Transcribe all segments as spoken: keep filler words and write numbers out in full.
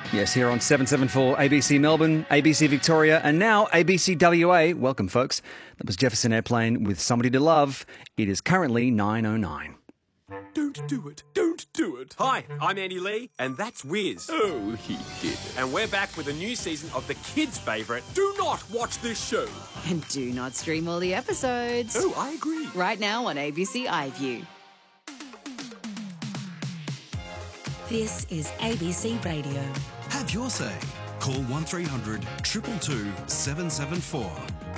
Yes, here on seven seven four A B C Melbourne, A B C Victoria, and now A B C W A. Welcome, folks. That was Jefferson Airplane with Somebody to Love. It is currently nine oh nine. Don't do it. Don't do it. Hi, I'm Andy Lee, and that's Wiz. Oh, he did it. And we're back with a new season of the kids' favourite, Do Not Watch This Show. And do not stream all the episodes. Oh, I agree. Right now on A B C iView. This is A B C Radio. Have your say. Call one three hundred two two two seven seven four.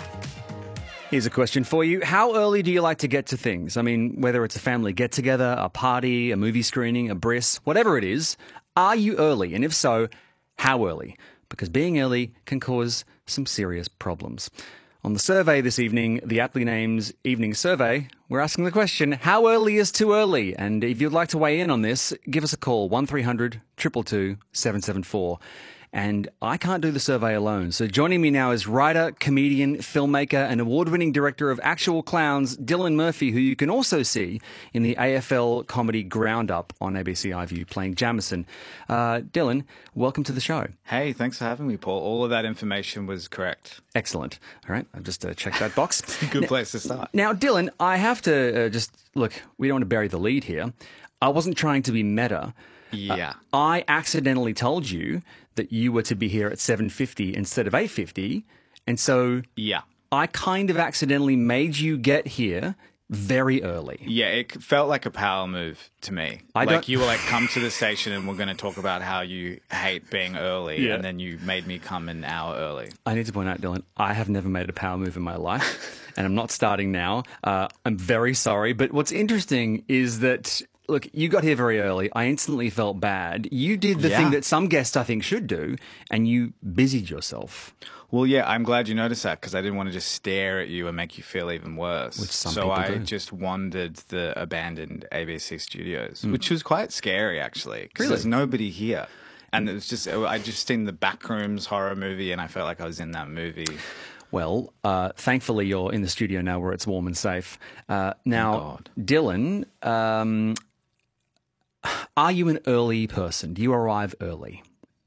Here's a question for you. How early do you like to get to things? I mean, whether it's a family get-together, a party, a movie screening, a bris, whatever it is, are you early? And if so, how early? Because being early can cause some serious problems. On the survey this evening, the aptly named Evening Survey, we're asking the question, how early is too early? And if you'd like to weigh in on this, give us a call, one three hundred two two two seven seven four. And I can't do the survey alone. So joining me now is writer, comedian, filmmaker, and award-winning director of Actual Clowns, Dylan Murphy, who you can also see in the A F L comedy Ground Up on A B C iView playing Jamison. Uh, Dylan, welcome to the show. Hey, thanks for having me, Paul. All of that information was correct. Excellent. All right, I've just uh, checked that box. Good now, place to start. Now, Dylan, I have to uh, just, look, we don't want to bury the lead here. I wasn't trying to be meta. Yeah. Uh, I accidentally told you that you were to be here at seven fifty instead of eight fifty, and so Yeah. I kind of accidentally made you get here very early. Yeah, it felt like a power move to me. I like don't- you were like, come to the station and we're going to talk about how you hate being early, Yeah. and then you made me come an hour early. I need to point out, Dylan, I have never made a power move in my life, and I'm not starting now. Uh, I'm very sorry, but what's interesting is that, look, you got here very early. I instantly felt bad. You did the Yeah. thing that some guests, I think, should do, and you busied yourself. Well, yeah, I'm glad you noticed that because I didn't want to just stare at you and make you feel even worse. Which some so people I do. just wandered the abandoned A B C studios, which was quite scary actually because Really? there's nobody here. And it was just, I just seen the Backrooms horror movie and I felt like I was in that movie. Well, uh, thankfully, you're in the studio now where it's warm and safe. Uh, now, God. Dylan, um, are you an early person? Do you arrive early?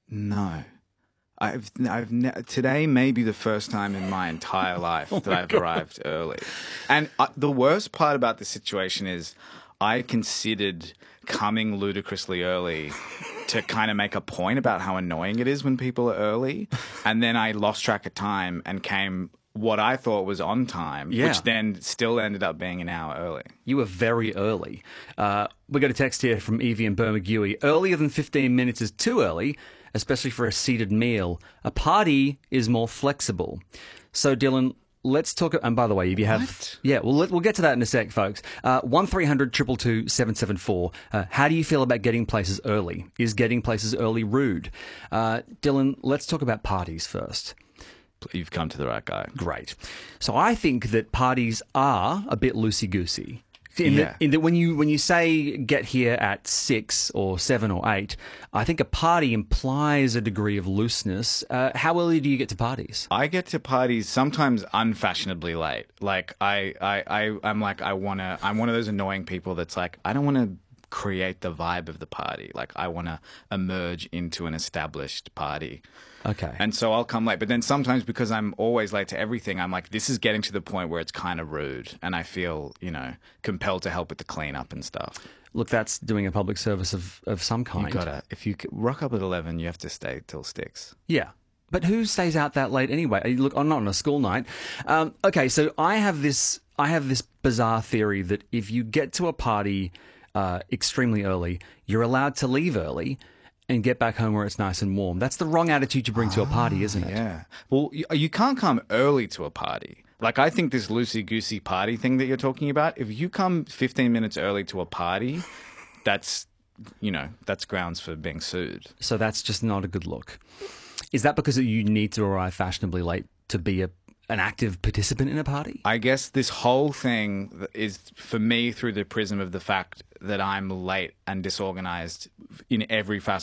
No. I've, I've ne- today may be the first time in my entire life that I've arrived early. And uh, the worst part about the situation is I considered coming ludicrously early to kind of make a point about how annoying it is when people are early. And then I lost track of time and came what I thought was on time, Yeah. which then still ended up being an hour early. You were very early. Uh, we got a text here from Evie and Bermagui. Earlier than fifteen minutes is too early, especially for a seated meal. A party is more flexible. So, Dylan, let's talk. And by the way, if you have, What? yeah, well, let, we'll get to that in a sec, folks. Uh, one three hundred two two two seven seven four. Uh, how do you feel about getting places early? Is getting places early rude? Uh, Dylan, let's talk about parties first. You've come to the right guy. Great. So I think that parties are a bit loosey-goosey. In, Yeah. that, in that when you when you say get here at six or seven or eight, I think a party implies a degree of looseness. Uh, how early do you get to parties? I get to parties sometimes unfashionably late. Like I, I, I I'm like I wanna. I'm one of those annoying people that's like I don't want to create the vibe of the party. Like I want to emerge into an established party. Okay. And so I'll come late. But then sometimes because I'm always late to everything, I'm like, this is getting to the point where it's kind of rude. And I feel, you know, compelled to help with the cleanup and stuff. Look, that's doing a public service of, of some kind. You gotta, if you c- rock up at eleven, you have to stay till six. Yeah. But who stays out that late anyway? Look, I'm not on a school night. Um, okay, so I have this I have this bizarre theory that if you get to a party uh, extremely early, you're allowed to leave early and get back home where it's nice and warm. That's the wrong attitude to bring to a party, isn't it? Yeah. Well, you, you can't come early to a party. Like, I think this loosey-goosey party thing that you're talking about, if you come fifteen minutes early to a party, that's, you know, that's grounds for being sued. So that's just not a good look. Is that because you need to arrive fashionably late to be a an active participant in a party? I guess this whole thing is, for me, through the prism of the fact that I'm late and disorganized in every facet